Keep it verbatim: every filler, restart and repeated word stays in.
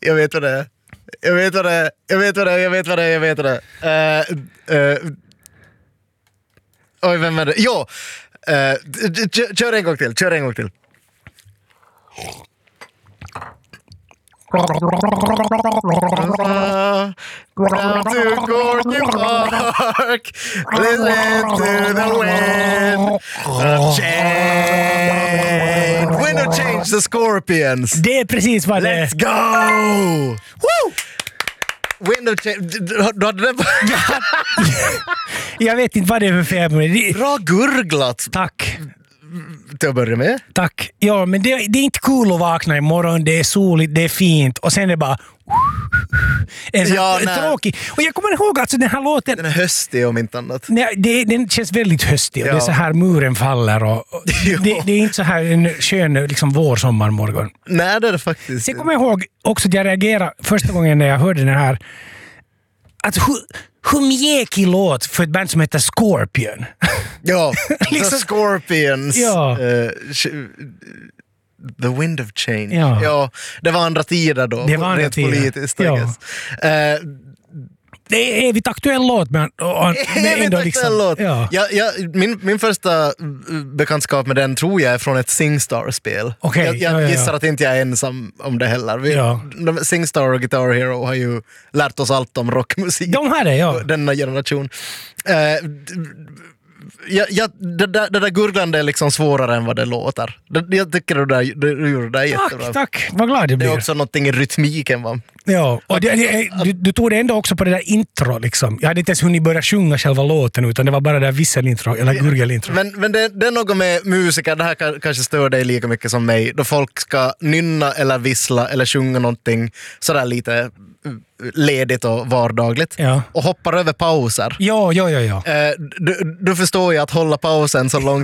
Jag vet vad det är. Jag vet vad det är. Jag vet vad det är. Jag vet vad det är. Jag vet vad det är. Uh, uh, oj, vem är det? Jo! Uh, kör en gång till. Kör en gång till. Down to Gorky Park, listen to the wind of change. Wind of change, the Scorpions. Det är precis vad det är. Let's go! Woo! Wind of change. Du hade den på... Jag vet inte vad det är för fel på det. Bra gurglat. Tack. Till att börja med. Tack. Ja, men det, det är inte kul att vakna imorgon. Det är soligt, det är fint. Och sen är det bara... En ja, tråkig. Och jag kommer ihåg alltså den här låten... Den är höstig om inte annat. Nej, det, den känns väldigt höstig. Och ja. det är så här muren faller. Och, och det, det är inte så här en skön liksom, vårsommarmorgon. Nej, det är det faktiskt. Sen kommer jag ihåg också att jag reagerade första gången när jag hörde den här... Att hur, hur mjäkig låt för ett band som heter Scorpion. Ja, liksom, The Scorpions. Ja. Uh, The Wind of Change. Ja. ja, det var andra tider då. Det var andra rent tider. politiskt. Ja. Uh, det är evigt aktuell låt. Men, och, och, men ändå liksom, låt. Ja. Ja, ja, min, min första bekantskap med den tror jag är från ett Singstar-spel. Okay, jag jag ja, ja, gissar ja. att inte jag är ensam om det heller. Vi, Ja. Singstar och Guitar Hero har ju lärt oss allt om rockmusik. De har det, ja. Denna generation. Uh, Ja, ja, det, där, det där gurglande är liksom svårare än vad det låter. Det, jag tycker du, där, du gjorde det där jättebra. Tack, tack. Vad glad jag Det blir. är också någonting i rytmiken, va? Ja, och det, det, du, du tog det ändå också på det där intro liksom. Jag hade inte ens hunnit börja sjunga själva låten utan det var bara det där visselintro eller gurgelintro. Men, men det, det är något med musiker, det här kan, kanske stör dig lika mycket som mig, då folk ska nynna eller vissla eller sjunga någonting sådär lite ledigt och vardagligt Ja. och hoppar över pauser. Ja, ja, ja, ja. Eh, du, du förstår ju att hålla pausen så långt